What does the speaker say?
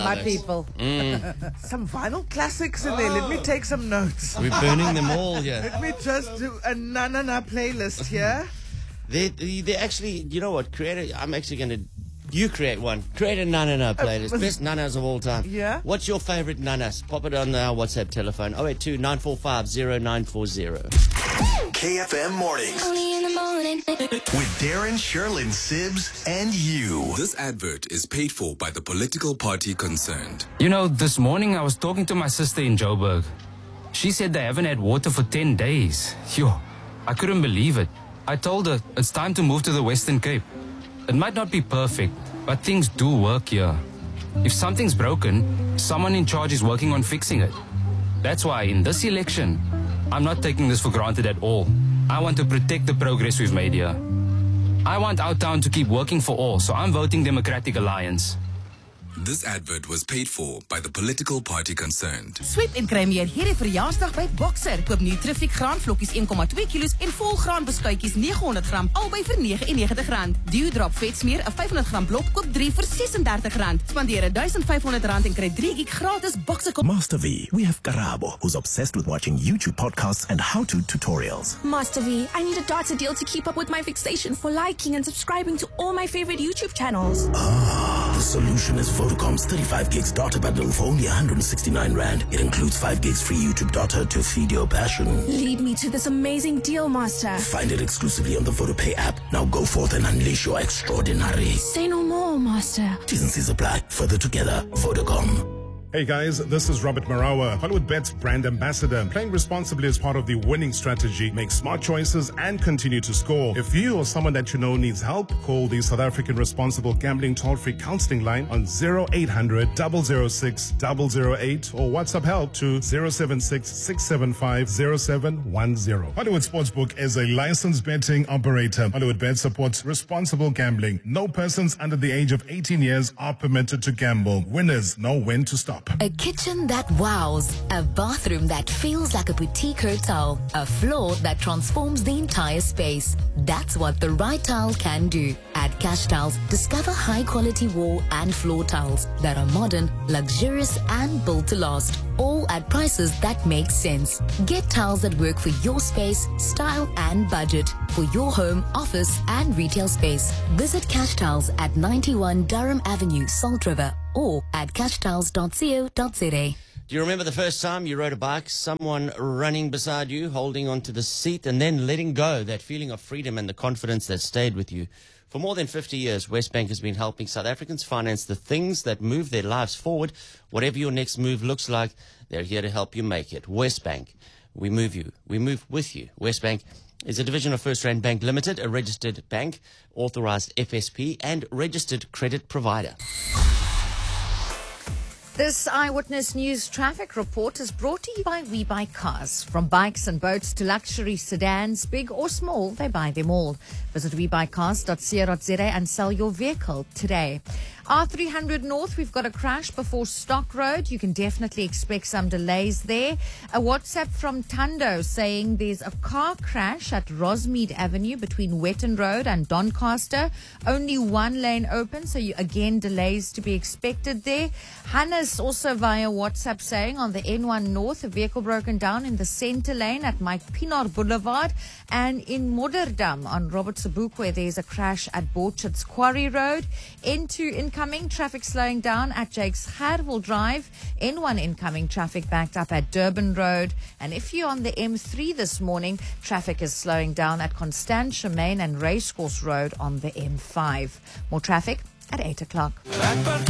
my Alex. people. Some vinyl classics in there. Let me take some notes. We're burning them all here. Let me just do a na-na-na playlist here. They actually, you know what? I'm actually going to. You create one. Create a na-na-na playlist. Best nanas of all time. Yeah. What's your favorite nanas? Pop it on our WhatsApp telephone. 082-945-0940. KFM Mornings. Only in the morning. With Darren, Sherlyn, Sibs, and you. This advert is paid for by the political party concerned. You know, this morning I was talking to my sister in Joburg. She said they haven't had water for 10 days. Yo, I couldn't believe it. I told her it's time to move to the Western Cape. It might not be perfect, but things do work here. If something's broken, someone in charge is working on fixing it. That's why in this election, I'm not taking this for granted at all. I want to protect the progress we've made here. I want our town to keep working for all, so I'm voting Democratic Alliance. This advert was paid for by the political party concerned. Sweep en kry meer hierdie verjaarsdag by Boxer. Koop Nutrific graanvlokkies 1,2 kilos en volgraan beskuitjies 900 gram albei vir R99. Dewdrop vetsmeer 'n 500 gram blok koop 3 vir R36. Spandeer R1500 en kry 3 gig gratis Boxer. Master V, we have Karabo, who's obsessed with watching YouTube podcasts and how-to tutorials. Master V, I need a data deal to keep up with my fixation for liking and subscribing to all my favorite YouTube channels. The solution is Vodacom's 35 gigs data bundle for only R169. It includes 5 gigs free YouTube data to feed your passion. Lead me to this amazing deal, Master. Find it exclusively on the VodaPay app. Now go forth and unleash your extraordinary. Say no more, Master. T's and C's apply. Further together, Vodacom. Hey guys, this is Robert Marawa, Hollywood Bet's brand ambassador. Playing responsibly is part of the winning strategy. Make smart choices and continue to score. If you or someone that you know needs help, call the South African Responsible Gambling Toll-Free Counseling Line on 0800 006 008 or WhatsApp help to 076 675 0710. Hollywood Sportsbook is a licensed betting operator. Hollywood Bet supports responsible gambling. No persons under the age of 18 years are permitted to gamble. Winners know when to stop. A kitchen that wows, a bathroom that feels like a boutique hotel, a floor that transforms the entire space. That's what the right tile can do. At Cash Tiles, discover high-quality wall and floor tiles that are modern, luxurious, and built to last, all at prices that make sense. Get tiles that work for your space, style, and budget, for your home, office, and retail space. Visit Cash Tiles at 91 Durham Avenue, Salt River, or at cashtiles.co.za. Do you remember the first time you rode a bike, someone running beside you, holding onto the seat, and then letting go, that feeling of freedom and the confidence that stayed with you? For more than 50 years, Westbank has been helping South Africans finance the things that move their lives forward. Whatever your next move looks like, they're here to help you make it. Westbank, we move you. We move with you. Westbank is a division of First Rand Bank Limited, a registered bank, authorized FSP, and registered credit provider. This Eyewitness News traffic report is brought to you by We Buy Cars. From bikes and boats to luxury sedans, big or small, they buy them all. Visit webuycars.co.za and sell your vehicle today. R300 North, we've got a crash before Stock Road. You can definitely expect some delays there. A WhatsApp from Tando saying there's a car crash at Rosmead Avenue between Wetton Road and Doncaster. Only one lane open, so again, delays to be expected there. Hannes also via WhatsApp saying on the N1 North, a vehicle broken down in the center lane at Mike Pienaar Boulevard. And in Modderdam on Robert Sobukwe, there's a crash at Borchards Quarry Road. N2 incoming traffic slowing down at Jakes Gerwel Drive. N1 incoming traffic backed up at Durban Road. And if you're on the M3 this morning, traffic is slowing down at Constantia Main and Racecourse Road on the M5. More traffic at 8 o'clock.